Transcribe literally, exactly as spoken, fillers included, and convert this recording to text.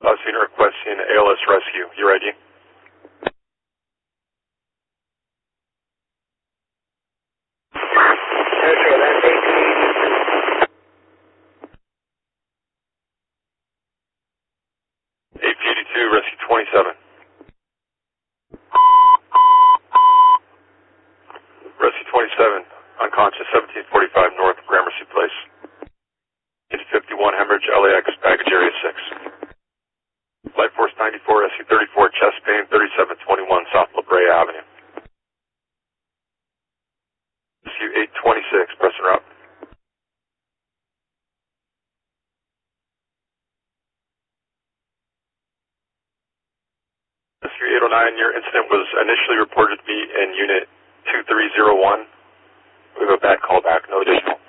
Uh, senior requesting A L S rescue. You ready? Okay, that's eight eighty-two, rescue twenty-seven. Rescue twenty-seven, unconscious, seventeen forty-five North Gramercy Place. eight fifty-one hemorrhage, L A X, baggage area six. Life Force ninety-four, rescue thirty-four, chest pain, thirty-seven twenty-one South La Brea Avenue. Rescue eight twenty-six, pressing route. Rescue eight oh nine, your incident was initially reported to be in unit two three zero one. We have a bad callback, no additional.